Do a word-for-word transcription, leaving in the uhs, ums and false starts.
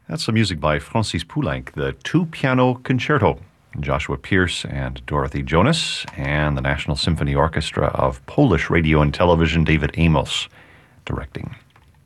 That's some music by Francis Poulenc, the Two-Piano Concerto. Joshua Pierce and Dorothy Jonas, and the National Symphony Orchestra of Polish Radio and Television, David Amos directing.